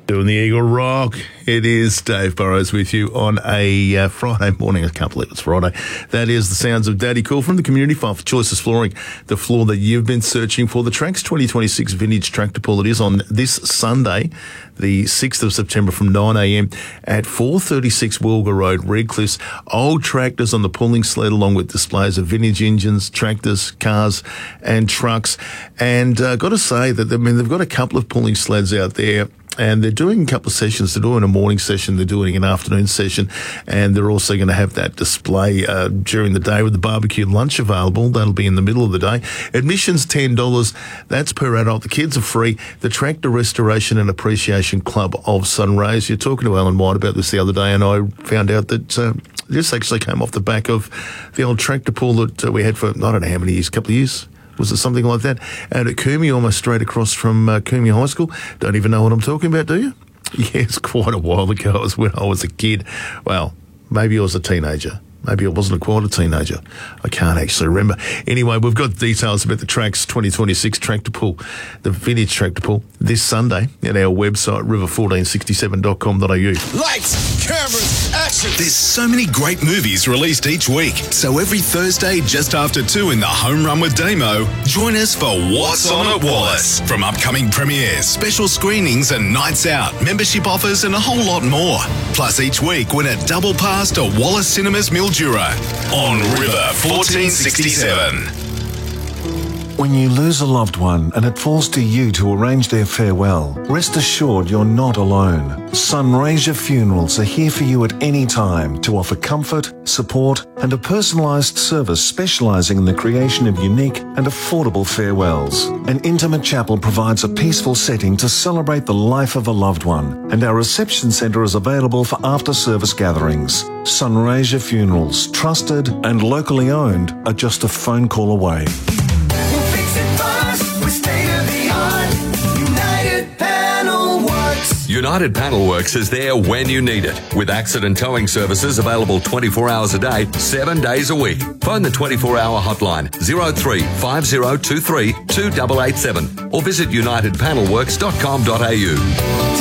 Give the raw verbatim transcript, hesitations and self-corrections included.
Doing the Eagle Rock. It is Dave Burrows with you on a uh, Friday morning. I can't believe it's Friday. That is the sounds of Daddy Cool from the Community Fund for Choices Flooring, the floor that you've been searching for. The Tracks twenty twenty-six Vintage Tractor Pull. It is on this Sunday, the sixth of September from nine a.m. at four thirty-six Wilga Road, Redcliffs. Old tractors on the pulling sled along with displays of vintage engines, tractors, cars and trucks. And uh, got to say that, I mean, they've got a couple of pulling sleds out there. And they're doing a couple of sessions. They're doing a morning session. They're doing an afternoon session. And they're also going to have that display uh, during the day with the barbecue lunch available. That'll be in the middle of the day. Admission's ten dollars. That's per adult. The kids are free. The Tractor Restoration and Appreciation Club of Sunrays. You're talking to Alan White about this the other day, and I found out that uh, this actually came off the back of the old tractor pull that uh, we had for, I don't know how many years, a couple of years. Was it something like that? And at Coombe, almost straight across from uh, Coombe High School. Don't even know what I'm talking about, do you? Yes, quite a while ago. It was when I was a kid. Well, maybe I was a teenager. Maybe I wasn't quite a teenager. I can't actually remember. Anyway, we've got details about the Tracks twenty twenty-six Tractor Pull, the Vintage Tractor Pull, this Sunday at our website, river fourteen sixty-seven dot com dot a u. Lights, cameras, action! There's so many great movies released each week. So every Thursday, just after two in the Home Run with Damo, join us for What's On at Wallace. From upcoming premieres, special screenings and nights out, membership offers and a whole lot more. Plus each week, win a double pass to Wallace Cinemas Mildura on River fourteen sixty-seven. When you lose a loved one and it falls to you to arrange their farewell, rest assured you're not alone. Sunraysia Funerals are here for you at any time to offer comfort, support and a personalised service specialising in the creation of unique and affordable farewells. An intimate chapel provides a peaceful setting to celebrate the life of a loved one, and our reception centre is available for after-service gatherings. Sunraysia Funerals, trusted and locally owned, are just a phone call away. United Panel Works is there when you need it, with accident towing services available twenty-four hours a day, seven days a week. Phone the twenty-four hour hotline zero three five zero two three two eight eight seven or visit united panel works dot com dot a u.